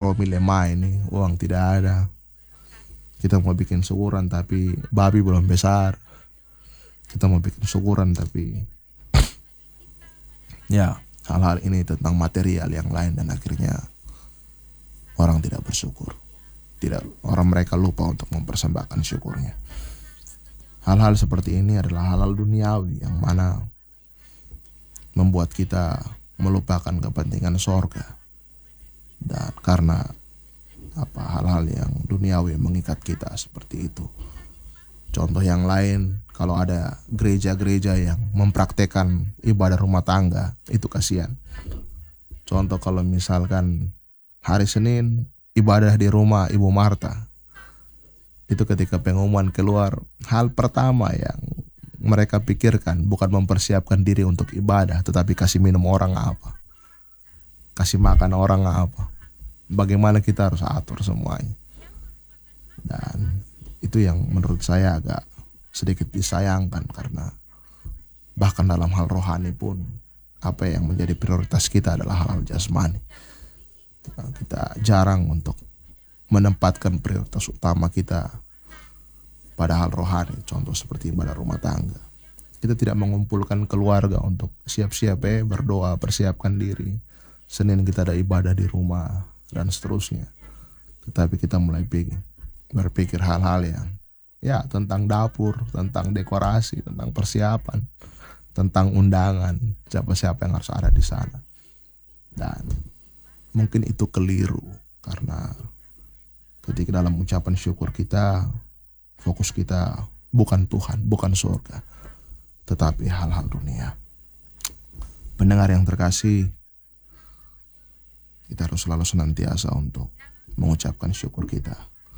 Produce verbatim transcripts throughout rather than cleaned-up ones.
Romi lemah ini, uang tidak ada. Kita mau bikin syukuran tapi babi belum besar. Kita mau bikin syukuran tapi ya hal-hal ini tentang material yang lain, dan akhirnya orang tidak bersyukur. Tidak, orang mereka lupa untuk mempersembahkan syukurnya. Hal-hal seperti ini adalah hal-hal duniawi yang mana membuat kita melupakan kepentingan sorga. Dan karena apa, hal-hal yang duniawi mengikat kita seperti itu. Contoh yang lain, kalau ada gereja-gereja yang mempraktekkan ibadah rumah tangga, itu kasihan. Contoh kalau misalkan hari Senin ibadah di rumah Ibu Marta, itu ketika pengumuman keluar, hal pertama yang mereka pikirkan bukan mempersiapkan diri untuk ibadah, tetapi kasih minum orang apa, kasih makan orang apa, bagaimana kita harus atur semuanya. Dan itu yang menurut saya agak sedikit disayangkan, karena bahkan dalam hal rohani pun apa yang menjadi prioritas kita adalah hal-hal jasmani. Kita jarang untuk menempatkan prioritas utama kita pada hal rohani, contoh seperti ibadah rumah tangga. Kita tidak mengumpulkan keluarga untuk siap-siap eh berdoa, persiapkan diri. Senin kita ada ibadah di rumah dan seterusnya. Tetapi kita mulai pikir, berpikir hal-hal yang ya tentang dapur, tentang dekorasi, tentang persiapan, tentang undangan, siapa-siapa yang harus ada di sana. Dan mungkin itu keliru, karena ketika dalam ucapan syukur kita, fokus kita bukan Tuhan, bukan surga, tetapi hal-hal dunia. Pendengar yang terkasih, kita harus selalu senantiasa untuk mengucapkan syukur kita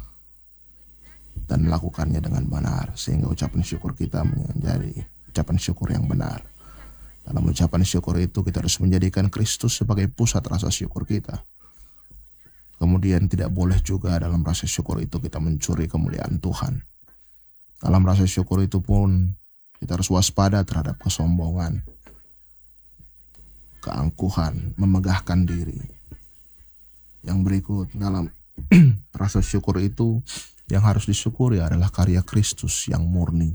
dan melakukannya dengan benar, sehingga ucapan syukur kita menjadi ucapan syukur yang benar. Dalam ucapan syukur itu kita harus menjadikan Kristus sebagai pusat rasa syukur kita. Kemudian tidak boleh juga dalam rasa syukur itu kita mencuri kemuliaan Tuhan. Dalam rasa syukur itu pun kita harus waspada terhadap kesombongan, keangkuhan, memegahkan diri. Yang berikut, dalam rasa syukur itu yang harus disyukuri adalah karya Kristus yang murni.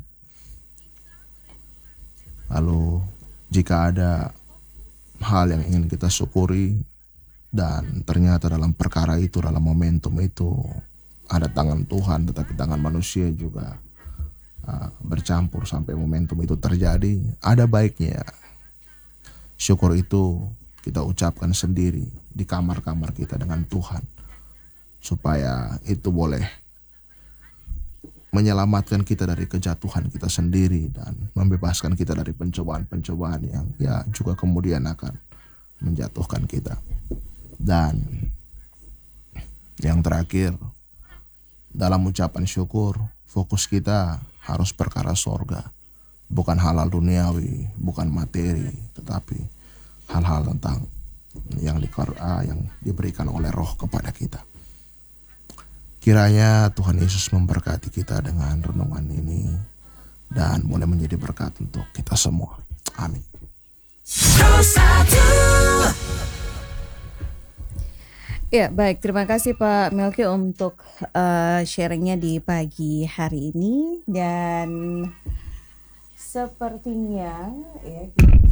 Lalu jika ada hal yang ingin kita syukuri dan ternyata dalam perkara itu, dalam momentum itu ada tangan Tuhan, tetapi tangan manusia juga uh, bercampur sampai momentum itu terjadi, ada baiknya syukur itu kita ucapkan sendiri di kamar-kamar kita dengan Tuhan, supaya itu boleh menyelamatkan kita dari kejatuhan kita sendiri dan membebaskan kita dari pencobaan-pencobaan yang ya juga kemudian akan menjatuhkan kita. Dan yang terakhir, dalam ucapan syukur, fokus kita harus perkara sorga, bukan hal-hal duniawi, bukan materi, tetapi hal-hal tentang yang, di, yang diberikan oleh Roh kepada kita. Kiranya Tuhan Yesus memberkati kita dengan renungan ini dan boleh menjadi berkat untuk kita semua. Amin. Ya, baik. Terima kasih Pak Melki untuk uh, sharingnya di pagi hari ini. Dan sepertinya ya kita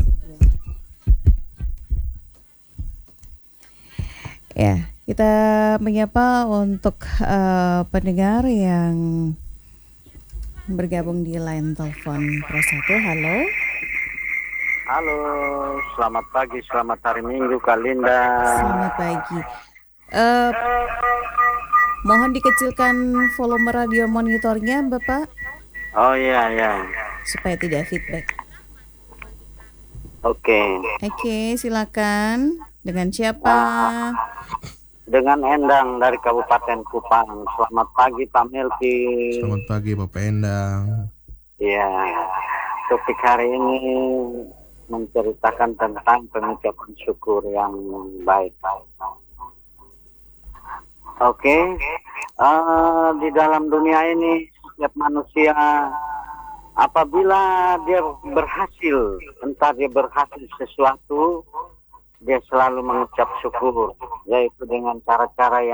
ya kita menyapa untuk uh, pendengar yang bergabung di line telepon Pro satu. Halo. Halo, selamat pagi, selamat hari Minggu Kak Linda. Selamat pagi. Uh, mohon dikecilkan volume radio monitornya, Bapak. Oh iya ya. Supaya tidak feedback. Oke. Okay. Oke, okay, silakan. Dengan siapa? Dengan Endang dari Kabupaten Kupang. Selamat pagi Pak Melki. Selamat pagi Bapak Endang. Ya, topik hari ini menceritakan tentang pengucapan syukur yang baik. Oke, okay. uh, di dalam dunia ini setiap manusia apabila dia berhasil, entah dia berhasil sesuatu, dia selalu mengucap syukur, yaitu dengan cara-cara yang